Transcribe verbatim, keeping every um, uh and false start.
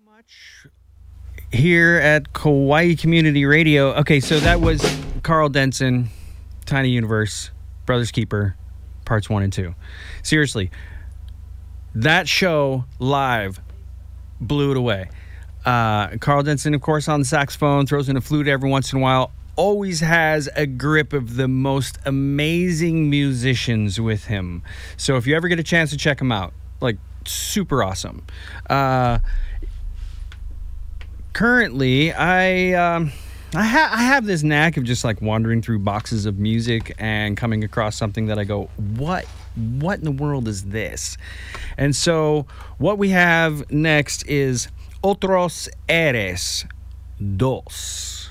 Much here at Kauai Community Radio. Okay, so that was Carl Denson, Tiny Universe, Brothers Keeper, parts one and two. Seriously, that show live blew it away. Uh, Carl Denson, of course, on the saxophone, throws in a flute every once in a while. Always has a grip of the most amazing musicians with him. So if you ever get a chance to check him out, like, super awesome. Uh, currently, I um, I, ha- I have this knack of just like wandering through boxes of music and coming across something that I go, what? What in the world is this? And so what we have next is Otros Eres Dos.